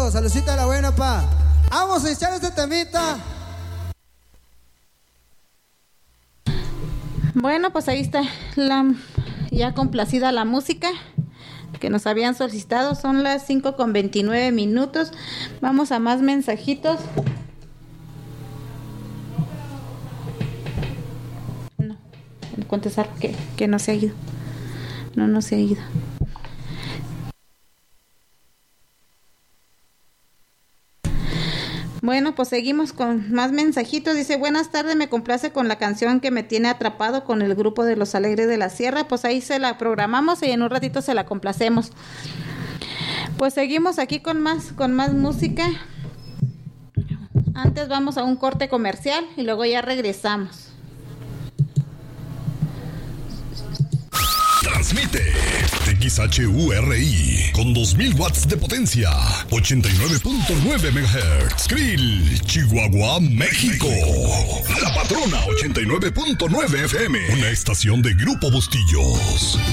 Saludcita a la buena, pa. Vamos a echar este temita. Bueno, pues ahí está ya complacida la música que nos habían solicitado. Son las 5:29. Vamos a más mensajitos. No, contestar que no se ha ido. No se ha ido. Bueno, pues seguimos con más mensajitos. Dice, buenas tardes, me complace con la canción que me tiene atrapado con el grupo de Los Alegres de la Sierra. Pues ahí se la programamos y en un ratito se la complacemos. Pues seguimos aquí con más música. Antes vamos a un corte comercial y luego ya regresamos. Transmite XHURI con 2000 watts de potencia, 89.9 MHz, Krill, Chihuahua, México. La Patrona 89.9 FM, una estación de Grupo Bustillos.